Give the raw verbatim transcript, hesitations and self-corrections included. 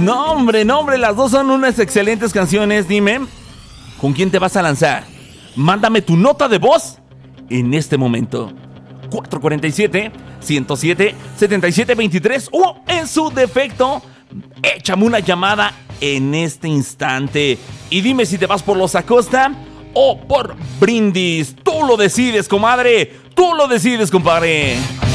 No, hombre, no, hombre, las dos son unas excelentes canciones. Dime, ¿con quién te vas a lanzar? Mándame tu nota de voz en este momento. cuatro cuatro siete, uno cero siete, siete siete dos tres o en su defecto, échame una llamada en este instante y dime si te vas por Los Acosta o por Brindis. Tú lo decides, comadre. Tú lo decides, compadre.